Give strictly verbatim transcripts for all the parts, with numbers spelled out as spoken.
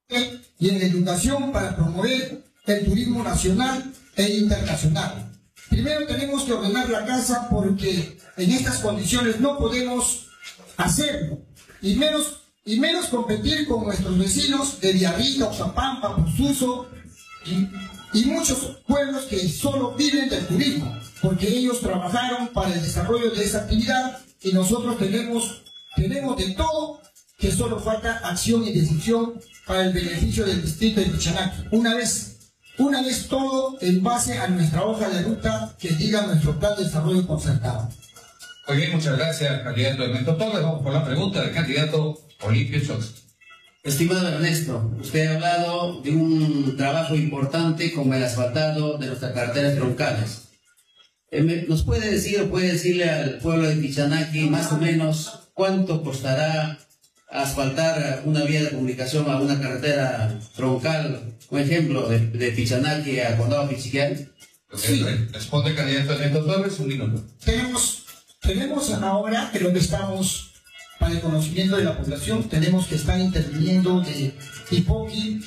y en la educación para promover el turismo nacional e internacional. Primero tenemos que ordenar la casa porque en estas condiciones no podemos hacerlo, y menos, y menos competir con nuestros vecinos de Villarrica, Oxapampa, Posuso y, y muchos pueblos que solo viven del turismo, porque ellos trabajaron para el desarrollo de esa actividad y nosotros tenemos, tenemos de todo, que solo falta acción y decisión para el beneficio del distrito de Pichanaki. Una vez, una vez todo en base a nuestra hoja de ruta que diga nuestro plan de desarrollo concertado. Muy bien, muchas gracias, candidato Ernesto Torres. Vamos por la pregunta del candidato Olimpio Chox. Estimado Ernesto, usted ha hablado de un trabajo importante como el asfaltado de nuestras carreteras troncales. ¿Nos puede decir o puede decirle al pueblo de Pichanaki más o menos cuánto costará asfaltar una vía de comunicación a una carretera troncal, por ejemplo, de, de Pichanaki a Condado Pichiquén? Sí. Responde el candidato Ernesto Torres, un minuto. Tenemos, tenemos ahora, creo que estamos, para el conocimiento de la población, tenemos que estar interviniendo de Ipoqui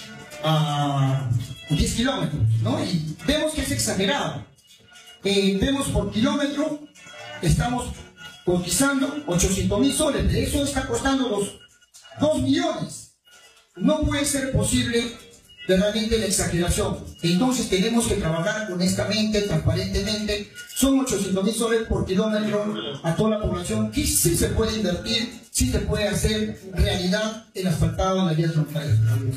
a diez kilómetros, ¿no? Y vemos que es exagerado. Eh, vemos por kilómetro, estamos cotizando ochocientos mil soles, de eso está costando los dos millones. No puede ser posible realmente la exageración. Entonces tenemos que trabajar honestamente, transparentemente. Son ochocientos mil soles por kilómetro a toda la población, que sí se puede invertir, sí se puede hacer realidad el asfaltado en las vías troncales.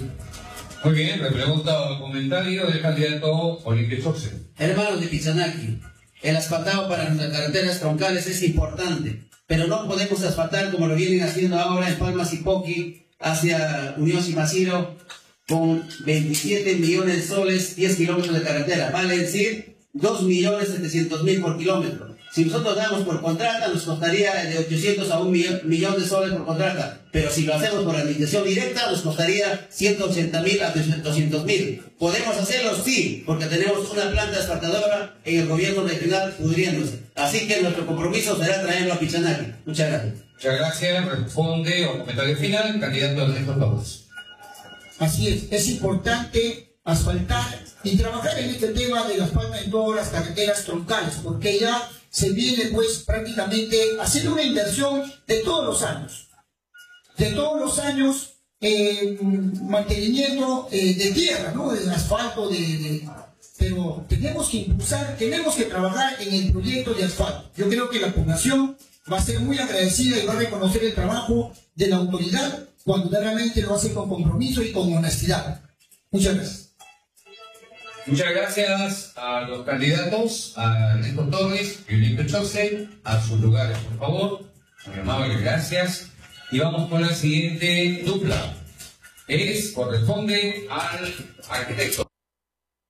Muy bien, la pregunta o comentario del candidato Olimpio Chox. Hermanos de Pichanaki, el asfaltado para nuestras carreteras troncales es importante, pero no podemos asfaltar como lo vienen haciendo ahora en Palmas y Poqui hacia Unión Simaciro con veintisiete millones de soles, diez kilómetros de carretera, vale decir dos millones setecientos mil por kilómetro. Si nosotros damos por contrata, nos costaría de ochocientos a un millón de soles por contrata, pero si lo hacemos por administración directa, nos costaría ciento ochenta mil a doscientos mil. ¿Podemos hacerlo? Sí, porque tenemos una planta asfaltadora en el gobierno regional pudriéndose. Así que nuestro compromiso será traerlo a Pichanaki. Muchas gracias. Muchas gracias. Responde o comentario final, candidato Ernesto Torres. Así es, es importante asfaltar y trabajar en este tema del asfalto en todas las carreteras troncales, porque ya se viene pues prácticamente haciendo una inversión de todos los años, de todos los años, eh, mantenimiento eh, de tierra, ¿no? Del asfalto, de, de, pero tenemos que impulsar, tenemos que trabajar en el proyecto de asfalto. Yo creo que la población va a ser muy agradecida y va a reconocer el trabajo de la autoridad cuando realmente lo hace con compromiso y con honestidad. Muchas gracias. Muchas gracias a los candidatos, a Ernesto Torres y Olimpio Chox, a sus lugares, por favor. Muy amable, gracias. Y vamos con la siguiente dupla. Es, corresponde al arquitecto.